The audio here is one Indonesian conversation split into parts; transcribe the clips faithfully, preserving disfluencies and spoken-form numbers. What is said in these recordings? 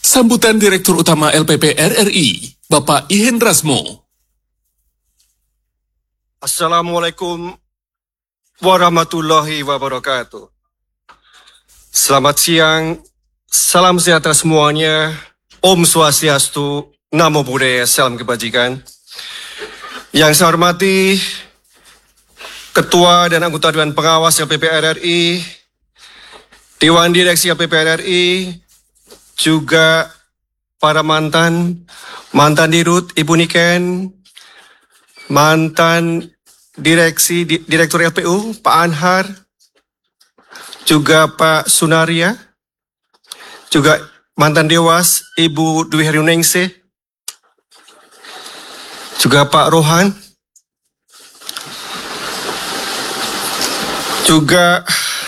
Sambutan Direktur Utama L P P R R I, Bapak Ihen Rasmo. Assalamualaikum warahmatullahi wabarakatuh. Selamat siang, salam sejahtera semuanya, Om Swastiastu, Namo Buddhaya, salam kebajikan. Yang saya hormati Ketua dan anggota Dewan Pengawas L P P R R I, Dewan Direksi L P P R R I, juga para mantan, mantan Dirut, Ibu Niken, mantan Direksi, Direktur L P U, Pak Anhar, juga Pak Sunaria, juga mantan Dewas, Ibu Dwi Heriuningsih, juga Pak Rohan, juga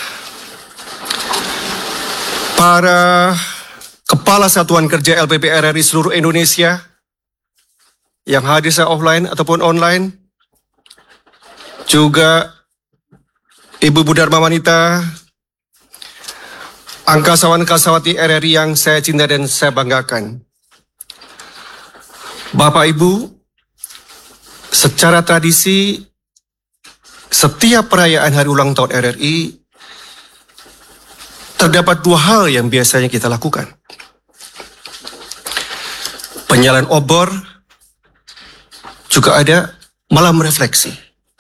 para Kepala Satuan Kerja L P P R R I seluruh Indonesia yang hadir secara offline ataupun online, juga Ibu Bu Dharma Wanita, angkasawan-angkasawati R R I yang saya cinta dan saya banggakan. Bapak Ibu, secara tradisi setiap perayaan hari ulang tahun R R I terdapat dua hal yang biasanya kita lakukan. Penyalahan obor, juga ada malam refleksi.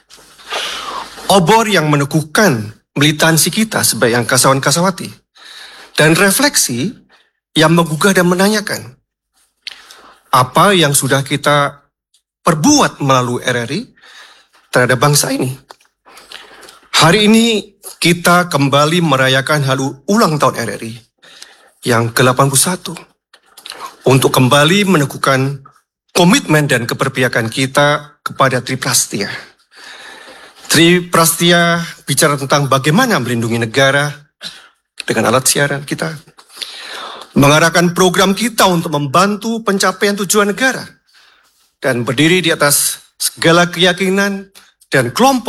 Obor yang meneguhkan militansi kita sebagai angkasawan-angkasawati, dan refleksi yang menggugah dan menanyakan apa yang sudah kita perbuat melalui R R I terhadap bangsa ini. Hari ini kita kembali merayakan hari ulang tahun R R I yang ke delapan puluh satu untuk kembali meneguhkan komitmen dan keberpihakan kita kepada Triprastia. Triprastia bicara tentang bagaimana melindungi negara dengan alat siaran kita, mengarahkan program kita untuk membantu pencapaian tujuan negara, dan berdiri di atas segala keyakinan dan kelompok